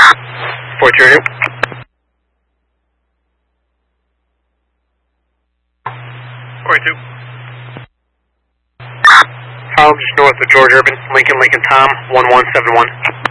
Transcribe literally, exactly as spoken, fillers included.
four two two. forty-two. Kyle, just north of George Urban, Lincoln, Lincoln, Tom, one one seven one.